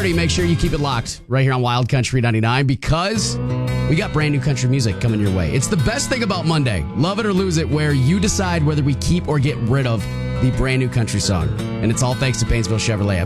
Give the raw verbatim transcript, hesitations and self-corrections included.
thirty, make sure you keep it locked right here on Wild Country ninety-nine because we got brand new country music coming your way. It's the best thing about Monday, love it or lose it, where you decide whether we keep or get rid of the brand new country song. And it's all thanks to Painesville Chevrolet.